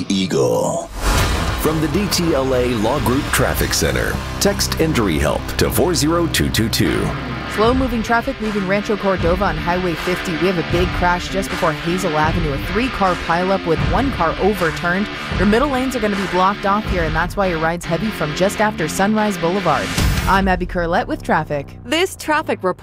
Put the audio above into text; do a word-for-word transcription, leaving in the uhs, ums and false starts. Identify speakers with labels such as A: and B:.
A: The Eagle. From the D T L A Law Group Traffic Center, text Injury Help to four zero two two two.
B: Slow-moving traffic leaving Rancho Cordova on Highway fifty. We have a big crash just before Hazel Avenue, a three-car pileup with one car overturned. Your middle lanes are going to be blocked off here, and that's why your ride's heavy from just after Sunrise Boulevard. I'm Abby Curlette with traffic.
C: This traffic report